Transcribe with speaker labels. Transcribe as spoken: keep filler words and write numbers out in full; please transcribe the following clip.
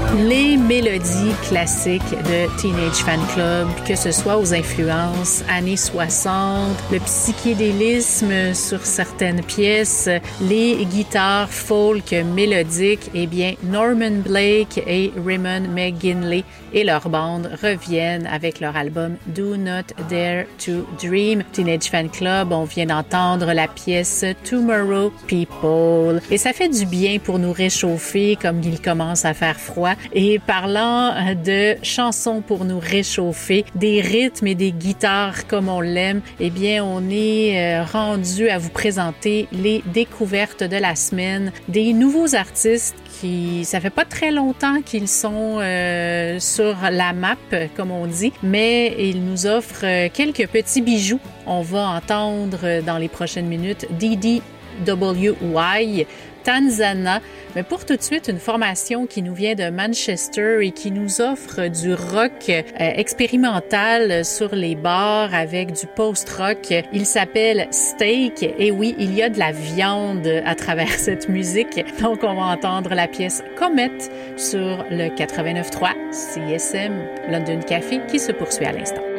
Speaker 1: Les mélodies classiques de Teenage Fan Club, que ce soit aux influences années soixante, le psychédélisme sur certaines pièces, les guitares folk mélodiques, eh bien, Norman Blake et Raymond McGinley et leur bande reviennent avec leur album Do Not Dare to Dream. Teenage Fan Club, on vient d'entendre la pièce Tomorrow People. Et ça fait du bien pour nous réchauffer comme il commence à faire froid. Et parlant de chansons pour nous réchauffer, des rythmes et des guitares comme on l'aime, eh bien, on est rendu à vous présenter les découvertes de la semaine, des nouveaux artistes qui, ça fait pas très longtemps qu'ils sont euh, sur la map, comme on dit, mais ils nous offrent quelques petits bijoux. On va entendre dans les prochaines minutes D D W Y, Tanzana, mais pour tout de suite, une formation qui nous vient de Manchester et qui nous offre du rock euh, expérimental sur les bars avec du post-rock. Il s'appelle Steak et oui, il y a de la viande à travers cette musique. Donc, on va entendre la pièce Comet sur le quatre-vingt-neuf point trois C S M London Café qui se poursuit à l'instant.